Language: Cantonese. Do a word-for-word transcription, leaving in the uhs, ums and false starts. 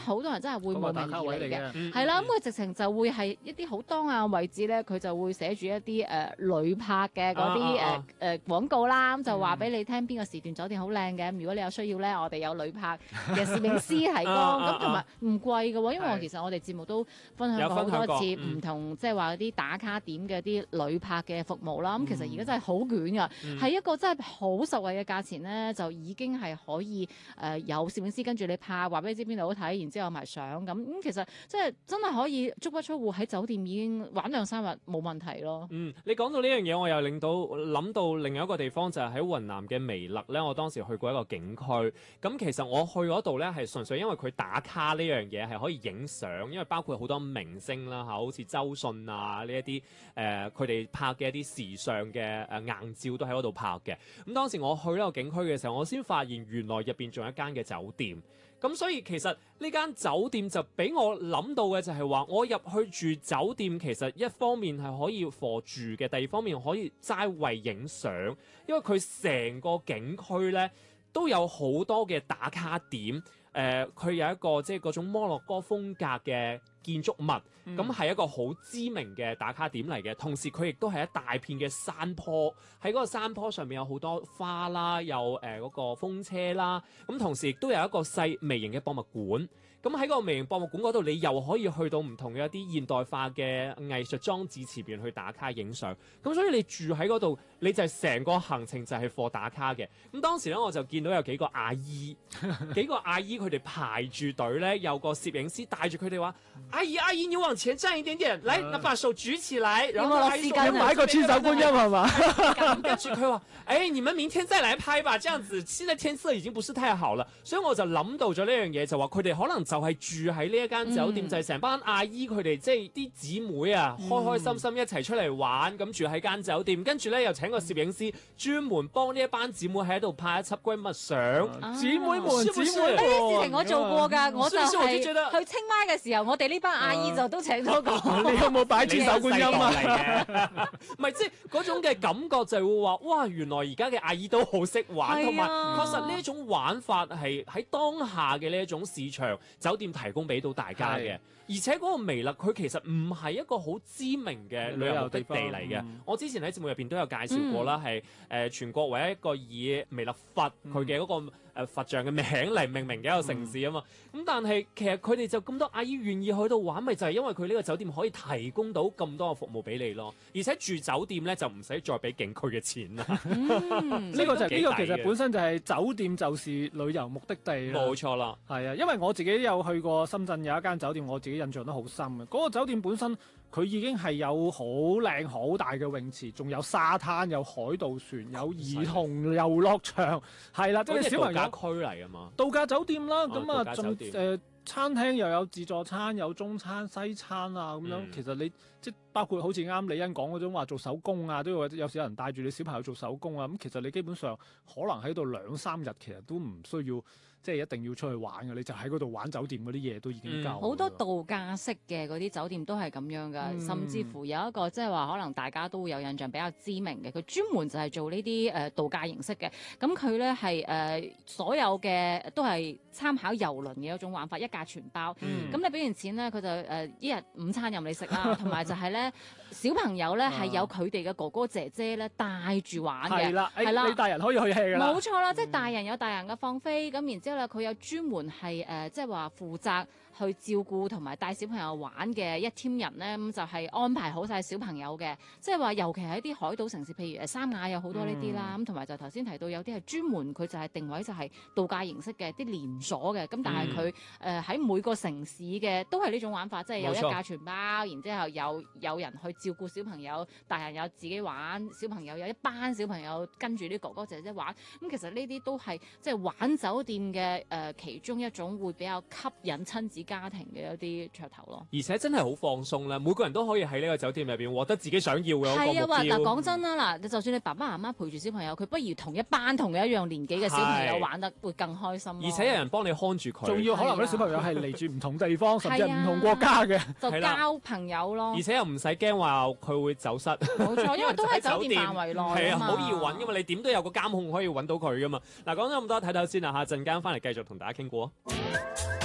好多人真係會慕名而嚟嘅，係啦，咁佢直情就會係一啲好當眼位置咧，佢就會寫住一啲誒、呃、旅拍嘅嗰啲誒誒廣告啦，咁就話俾你聽邊個時段酒店好靚嘅，如果你有需要咧，我哋有旅拍嘅攝影師提供，咁同埋唔貴嘅喎，因為我其實我哋節目都分享過好多次唔同，即係話啲打卡點嘅啲旅拍嘅服務啦，咁、嗯、其實而家真係好捲㗎，係、嗯、一個真係好實惠嘅價錢咧，就已經係可以誒、呃、有攝影師跟住你拍，話俾你知邊度好睇，然之後有埋相咁，咁、嗯、其實即係真係可以足不出戶喺酒店已經玩兩三日冇問題咯。 嗯，你講到呢樣嘢，我又令到諗到另外一個地方，就係喺雲南嘅彌勒咧。我當時去過一個景區，咁其實我去嗰度咧係純粹因為佢打卡呢樣嘢係可以影相，因為包括好多明星啦嚇，好似周迅啊呢一啲誒，佢哋拍嘅一啲時尚嘅誒硬照都喺嗰度拍嘅。咁當時我去呢個景區嘅時候，我先發現原來入邊仲有一間嘅酒店。咁所以其實呢間酒店就俾我諗到嘅就係話，我入去住酒店其實一方面係可以貨住嘅，第二方面可以齋為影相，因為佢成個景區呢都有好多嘅打卡點。誒、呃，佢有一個即係嗰種摩洛哥風格嘅建築物，咁係、嗯、一個好知名嘅打卡點嚟嘅。同時佢亦都係一大片嘅山坡，喺嗰個山坡上面有好多花啦，有誒嗰、呃那個風車啦。咁同時亦都有一個細微型嘅博物館。咁喺個微型博物館嗰度，你又可以去到唔同嘅一啲現代化嘅藝術裝置前邊去打卡影相。咁所以你住喺嗰度，你就係成個行程就係貨打卡嘅。咁當時咧，我就見到有幾個阿姨，幾個阿姨佢哋排住隊咧，有個攝影師帶住佢哋話：阿姨阿姨，你往前站一點點，來，那把手舉起來，然後阿姨要買個千手觀音係嘛？ 跟住佢話：誒，你們明天再來拍吧，這樣子，現在天色已經不是太好了。所以我就諗到咗呢樣嘢，就話佢哋可能就係住喺呢一間酒店，嗯、就係成班阿姨佢哋即係啲姊妹啊，開開心心一齊出嚟玩，咁、嗯、住喺間酒店，跟住咧又請個攝影師專門幫呢一班姊妹喺度拍一輯閨蜜相。 姊、啊、妹們，姊妹， 呢啲事情我做過㗎，我就係去清邁嘅時候，我哋呢班阿姨就都請咗個。 你有冇擺千手觀音啊？ 唔係，即係嗰種嘅感覺就係會話，哇！原來而家嘅阿姨都好識玩，同埋確實呢一種玩法係喺當下嘅呢一種市場酒店提供俾到大家嘅。而且嗰個彌勒佢其實唔係一個好知名嘅旅遊目的地嚟嘅。嗯、我之前喺節目入邊都有介紹過啦，係誒、嗯呃、全國唯一一個以彌勒佛佢嘅嗰個誒佛像嘅名嚟命名嘅一個城市啊嘛。咁、嗯、但係其實佢哋就咁多阿姨願意去到玩，咪就係、是、因為佢呢個酒店可以提供到咁多嘅服務俾你咯。而且住酒店咧就唔使再俾景區嘅錢啦。呢、 嗯、個就呢、是、個其實本身就係酒店就是旅遊目的地啦。 冇錯啦， 係啊，因為我自己有去過深圳有一間酒店，我自己印象都好深嘅。嗰、那個酒店本身佢已經係有好靚好大嘅泳池，仲有沙灘，有海盜船，有兒童遊樂場，係啦，即係小朋友區嚟啊嘛， 度假酒店啦。咁啊，仲誒餐廳又有自助餐，有中餐、西餐啊咁樣。嗯、其實你即包括好似啱李欣講嗰種話做手工啊，都有有時有人帶住你小朋友做手工啊。咁其實你基本上可能喺度兩三日，其實都唔需要。即係一定要出去玩嘅，你就喺嗰度玩酒店嗰啲嘢都已經夠。好、 嗯、多度假式嘅嗰啲酒店都係咁樣噶，嗯、甚至乎有一個即係話可能大家都會有印象比較知名嘅，佢專門就係做呢啲誒度假形式嘅。咁佢咧係誒所有嘅都係參考郵輪嘅一種玩法，一價全包。咁、嗯、你俾完錢咧，佢就誒、呃、一日午餐任你食啦，同埋就係咧小朋友咧係有佢哋嘅哥哥姐姐咧帶住玩嘅。係啦，係啦， 你大人可以去 hea 㗎啦。冇錯啦，即係大人有大人嘅放飛，咁然之後。佢有專門係誒、呃，即係話負責去照顧同埋帶小朋友玩嘅一 team 人咧，咁就係、是、安排好晒小朋友嘅，即係話尤其係啲海島城市，譬如誒三亞有好多呢啲啦，咁同埋就頭先提到有啲係專門佢就係定位就係度假形式嘅，啲連鎖嘅，咁但係佢誒喺每個城市嘅都係呢種玩法，即係有一價全包，然之後有有人去照顧小朋友，大人有自己玩，小朋友有一班小朋友跟住啲哥哥姐姐玩，咁其實呢啲都係即係玩酒店嘅誒、呃、其中一種會比較吸引親子家庭嘅一啲噱頭咯。 而且真係好放鬆啦，每個人都可以喺呢個酒店入邊獲得自己想要嘅一個目標。係啊， 嗱講真啦，嗱就算你爸爸媽媽陪住小朋友，佢不如同一班同一樣年紀嘅小朋友玩得會更開心。 而且有人幫你看住佢， 仲要可能啲小朋友係嚟住唔同地方，甚至係唔同國家嘅， 就交朋友咯。 而且又唔使驚話佢會走失。 冇錯，因為都喺酒店範圍內係啊，好易揾，因為你點都有個監控可以揾到佢噶嘛。嗱，講咗咁多，睇睇先啦嚇，陣間翻嚟繼續同大家傾過。